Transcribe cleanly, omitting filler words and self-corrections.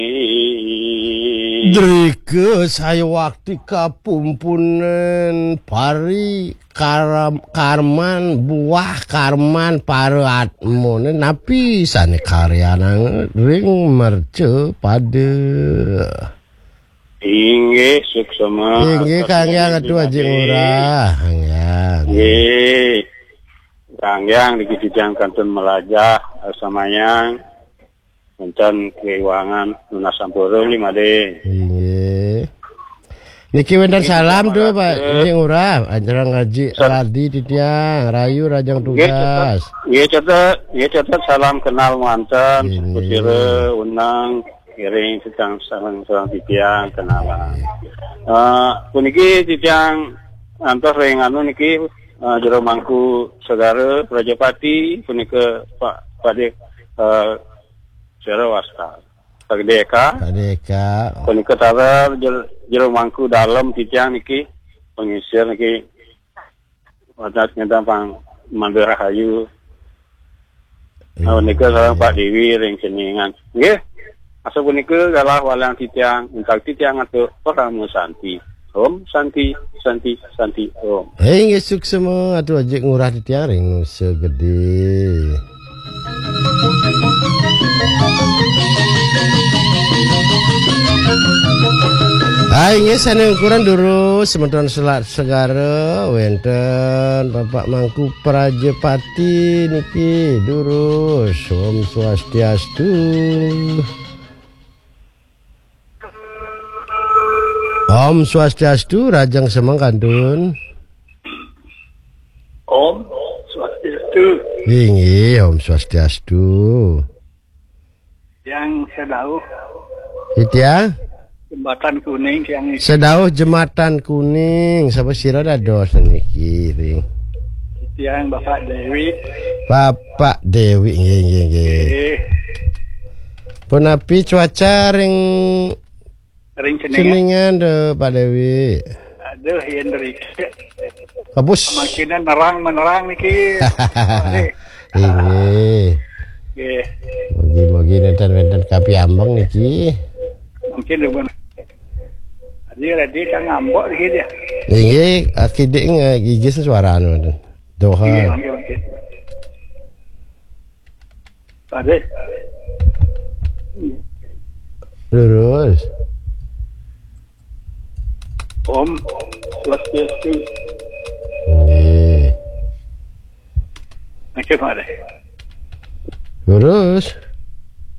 Drike saya waktu kapumpunen pari karman buah karman paratmu napi sane karyana ring merce pada inggih suksema inggih Kang Yang atuh aji murah inggih Kang Yang dikijang kantun melajah samanya Mencan keuangan lunas sampurung 5D. Iya. Niki wenten salam tuh Pak Jing Urah, acara ngaji radi di tiang, rayu rajang tugas. Iya catat salam kenal mantan, kusire unang kiring sedang sareng di tiang kenalan. Puniki di tiang antos ring anu niki jero mangku saudara Prajapati punike Pak Pade Jero wasta. Kadeka. Punika tara jero mangku dalam titiang niki pengisir niki wadas nyata pang mandir rahayu. Punika sareng Pak Dewi ring ceningan. Nggih. Asa punika galah walang titiang entak titiang atuh paramu santi. Om santi om. Hei ngesuk semua atuh ajek ngurah titiang ring segede. Hai ngesan ukuran dulu sementara selat segara wenten Bapak Mangku Prajapati niki durus Om Swastiastu. Om Swastiastu rajang semang kantun. Om Swastiastu. Inggih Om Swastiastu. Yang sedauh. Itu Jembatan Kuning yang sedauh Jembatan Kuning sapa sira dados niki ring. Yang Bapak Dewi. Bapak Dewi nggih. Punapi cuaca ring ceningan deh Pak Dewi. Aduh yen dari kabus. Makinan menerang niki. Nggih. Nggih. Mugi-mugi nenten kapi ambeng niki. Mungkin demen. Jadi kan ngambok gitu ya. Nggih, akidik ngigis suara anu. Doha. Pade. Lurus. Om Swastiastu. Nggih. Macam mana? Lurus.